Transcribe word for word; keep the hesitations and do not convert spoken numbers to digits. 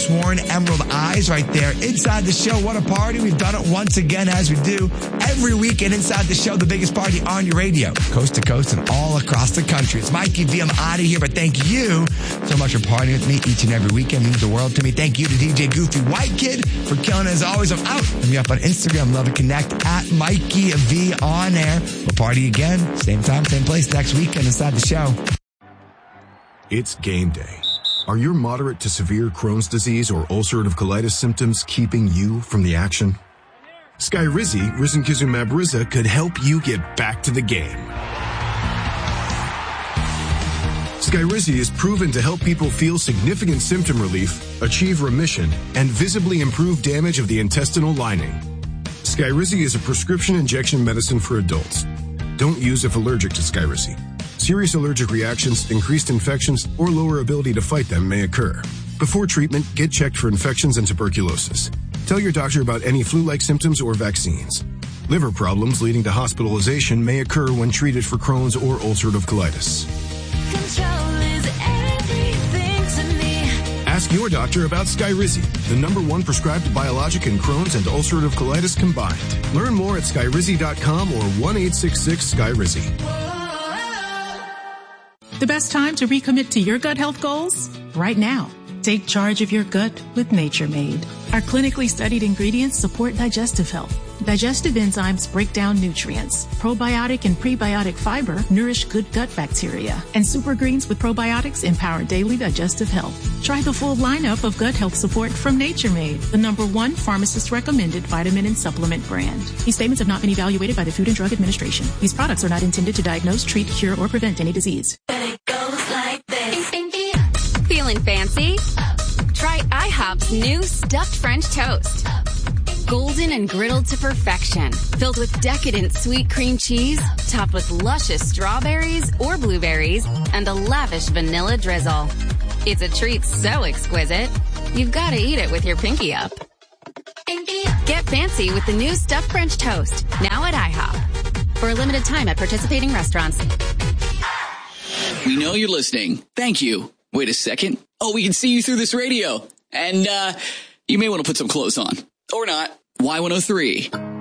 sworn emerald eyes right there. Inside the show, what a party. We've done it once again, as we do every weekend. Inside the show, the biggest party on your radio, coast to coast and all across the country. It's Mikey V. I'm out of here, but thank you so much for partying with me each and every weekend. It means the world to me. Thank you to D J Goofy White Kid for killing it as always. I'm out. Hit me up on Instagram, Love and Connect, at Mikey V on air. We'll party again, same time, same place next weekend inside the show. It's game day. Are your moderate to severe Crohn's disease or ulcerative colitis symptoms keeping you from the action? Skyrizi, risankizumab Riza, could help you get back to the game. Skyrizi is proven to help people feel significant symptom relief, achieve remission, and visibly improve damage of the intestinal lining. Skyrizi is a prescription injection medicine for adults. Don't use if allergic to Skyrizi. Serious allergic reactions, increased infections, or lower ability to fight them may occur. Before treatment, get checked for infections and tuberculosis. Tell your doctor about any flu-like symptoms or vaccines. Liver problems leading to hospitalization may occur when treated for Crohn's or ulcerative colitis. Control is everything to me. Ask your doctor about Skyrizi, the number one prescribed biologic in Crohn's and ulcerative colitis combined. Learn more at skyrizi dot com or one eight six six Skyrizi. The best time to recommit to your gut health goals? Right now. Take charge of your gut with Nature Made. Our clinically studied ingredients support digestive health. Digestive enzymes break down nutrients. Probiotic and prebiotic fiber nourish good gut bacteria. And super greens with probiotics empower daily digestive health. Try the full lineup of gut health support from Nature Made, the number one pharmacist-recommended vitamin and supplement brand. These statements have not been evaluated by the Food and Drug Administration. These products are not intended to diagnose, treat, cure, or prevent any disease. It goes like this. Feeling fancy? Try IHOP's new stuffed French toast. Golden and griddled to perfection, filled with decadent sweet cream cheese, topped with luscious strawberries or blueberries, and a lavish vanilla drizzle. It's a treat so exquisite, you've got to eat it with your pinky up. Get fancy with the new stuffed French toast, now at IHOP. For a limited time at participating restaurants. We know you're listening. Thank you. Wait a second. Oh, we can see you through this radio. And uh you may want to put some clothes on. Or not. Y one oh three.